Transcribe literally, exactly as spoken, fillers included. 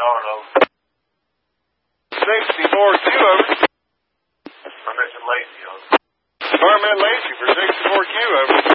yard over. sixty-four Q over. Permit to Lacey over. Permit Lacey for sixty-four Q over.